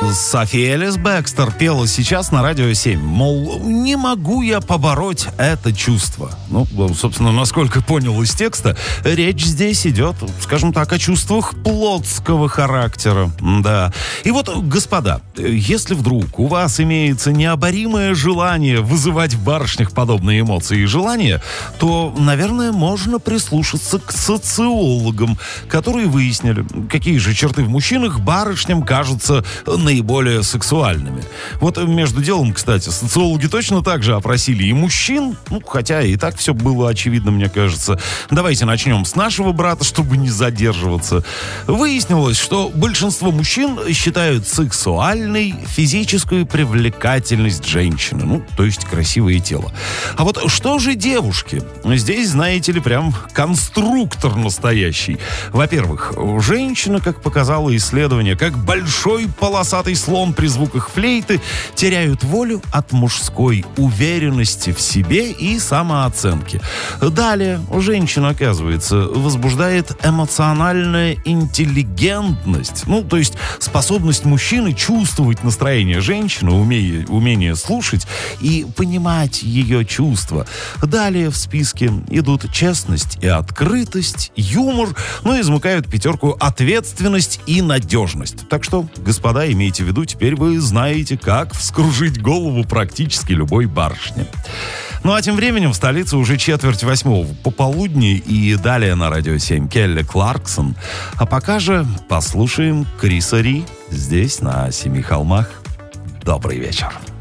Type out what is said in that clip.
Софи Элис Бекстер пела сейчас на Радио 7. Мол, не могу я побороть это чувство. Ну, собственно, насколько понял из текста, речь здесь идет, скажем так, о чувствах плотского характера. Да. И вот, господа, если вдруг у вас имеется необоримое желание вызывать в барышнях подобные эмоции и желания, то, наверное, можно прислушаться к социологам, которые выяснили, какие же черты в мужчинах барышням кажутся наиболее сексуальными. Вот между делом, кстати, социологи точно так же опросили и мужчин, хотя и так все было очевидно, мне кажется. Давайте начнем с нашего брата, чтобы не задерживаться. Выяснилось, что большинство мужчин считают сексуальной физическую привлекательность женщины, то есть красивое тело. А вот что же девушки? Здесь, знаете ли, прям конструктор настоящий. Во-первых, женщина, как показало исследование, как большой полосатый слон при звуках флейты, теряют волю от мужской уверенности в себе и самооценки. Далее, женщина, оказывается, возбуждает эмоциональная интеллигентность, то есть способность мужчины чувствовать настроение женщины, умение слушать и понимать ее чувства. Далее в списке идут честность и открытость, юмор, и замыкают пятерку ответственность и надежность. Так что, господа, имейте в виду, теперь вы знаете, как вскружить голову практически любой барышне. А тем временем в столице уже 7:45 пополудни, и далее на Радио 7 Келли Кларксон. А пока же послушаем Криса Ри здесь, на Семи холмах. Добрый вечер.